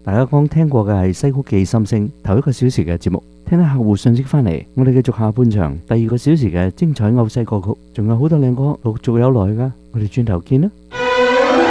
大家剛聽過嘅係西曲記心聲頭1個小時嘅節目，聽下客戶信息翻嚟，我哋繼續下半場第2個小時嘅精彩歐西歌曲，仲有好多靚歌陸續有來噶，我哋轉頭見啦。